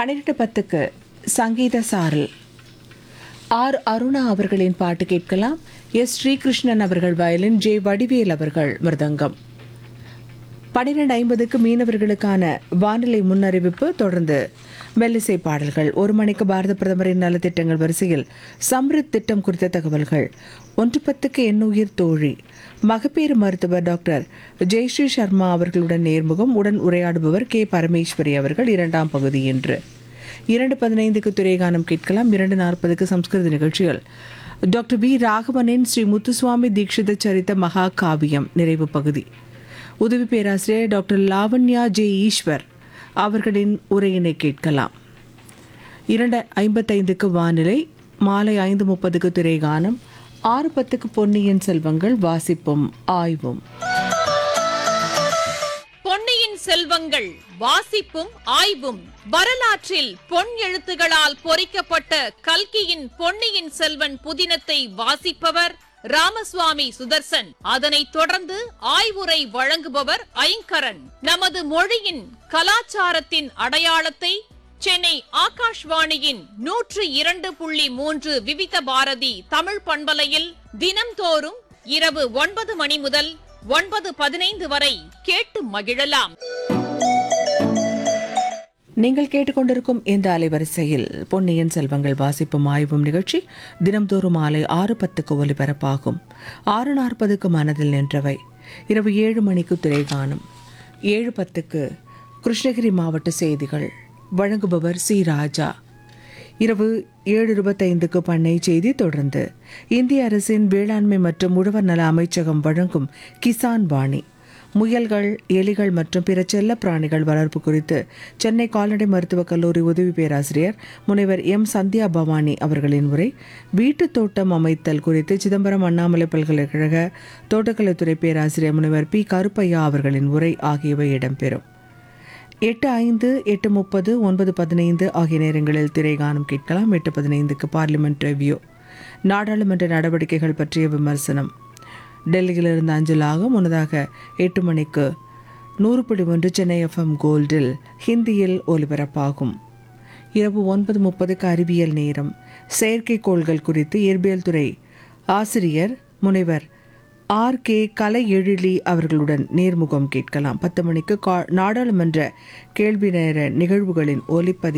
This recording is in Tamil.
12:10க்கு சங்கீத சாரல். ஆர் அருணா அவர்களின் பாட்டு கேட்கலாம். எஸ் ஸ்ரீகிருஷ்ணன் அவர்கள் வயலின், ஜே வடிவேல் அவர்கள் மிருதங்கம். 12:50க்கு மீனவர்களுக்கான வானிலை முன்னறிவிப்பு. தொடர்ந்து மெல்லிசை பாடல்கள். 1 மணிக்கு பாரத பிரதமரின் நலத்திட்டங்கள் வரிசையில் சம்ரித் திட்டம் குறித்த தகவல்கள். 1:10க்கு எண்ணுயிர் தோழி, மகப்பேறு மருத்துவர் டாக்டர் ஜெயஸ்ரீ சர்மா அவர்களுடன் நேர்முகம். உடன் உரையாடுபவர் கே பரமேஸ்வரி அவர்கள். 2ஆம் பகுதி இன்று. 2:15க்கு துரைகானம் கேட்கலாம். 2:40க்கு சம்ஸ்கிருத நிகழ்ச்சிகள். டாக்டர் பி ராகவனின் ஸ்ரீ முத்துசுவாமி தீட்சித சரித்த மகா காவியம் நிறைவு பகுதி. உதவி பேராசிரியர் டாக்டர் லாவண்யா ஜே ஈஸ்வர் அவர்களின் உரையினை கேட்கலாம். 2:55க்கு வானிலை. மாலை 5:30க்கு திரைகானம். 6:10க்கு பொன்னியின் செல்வங்கள் வாசிப்பும் ஆய்வும். பொன்னியின் செல்வங்கள் வாசிப்பும் ஆய்வும். வரலாற்றில் பொன் எழுத்துகளால் பொறிக்கப்பட்ட கல்கியின் பொன்னியின் செல்வன் புதினத்தை வாசிப்பவர் ராமசுவாமி சுதர்சன். அதனைத் தொடர்ந்து ஆய்வுரை வழங்குபவர் ஐங்கரன். நமது மொழியின் கலாச்சாரத்தின் அடையாளத்தை சென்னை ஆகாஷ்வாணியின் 102.3 விவித பாரதி தமிழ் பண்பலையில் தினம்தோறும் இரவு 9 மணி முதல் 9:15 வரை கேட்டு மகிழலாம். நீங்கள் கேட்டுக்கொண்டிருக்கும் இந்த அலைவரிசையில் பொன்னியின் செல்வங்கள் வாசிப்பும் ஆய்வும் நிகழ்ச்சி தினம்தோறும் மாலை 6:10க்கு ஒலிபரப்பாகும். 6:40க்கு மனதில் நின்றவை. இரவு 7 மணிக்கு திரைகானம். 7:10க்கு கிருஷ்ணகிரி மாவட்ட செய்திகள். வழங்குபவர் சி ராஜா. இரவு 7:25க்கு பண்ணை செய்தி. தொடர்ந்து இந்திய அரசின் வேளாண்மை மற்றும் உழவர் நல அமைச்சகம் வழங்கும் கிசான் வாணி, முயல்கள், எலிகள் மற்றும் பிற செல்ல பிராணிகள் வளர்ப்பு குறித்து சென்னை கால்நடை மருத்துவக் கல்லூரி உதவி பேராசிரியர் முனைவர் எம் சந்தியா பவானி அவர்களின் உரை. வீட்டுத் தோட்டம் அமைத்தல் குறித்து சிதம்பரம் அண்ணாமலை பல்கலைக்கழக தோட்டக்கலைத்துறை பேராசிரியர் முனைவர் பி கருப்பையா அவர்களின் உரை ஆகியவை இடம்பெறும். 8:05, 8:30, 9:15 ஆகிய நேரங்களில் திரைகானம் கேட்கலாம். 8:15க்கு பார்லிமெண்ட் ரிவ்யூ, நாடாளுமன்ற நடவடிக்கைகள் பற்றிய விமர்சனம் டெல்லியிலிருந்து அஞ்சலாகும். முன்னதாக 8 மணிக்கு 100.1 சென்னை எஃப்எம் கோல்டில் ஹிந்தியில் ஒலிபரப்பாகும். இரவு 9:30க்கு அறிவியல் நேரம். செயற்கைக்கோள்கள் குறித்து இயற்பியல் துறை ஆசிரியர் முனைவர் ஆர்.கே. கலை எழிலி அவர்களுடன் நேர்முகம் கேட்கலாம். 10 மணிக்கு நாடாளுமன்ற கேள்வி நேர நிகழ்வுகளின் ஒலிப்பதிவு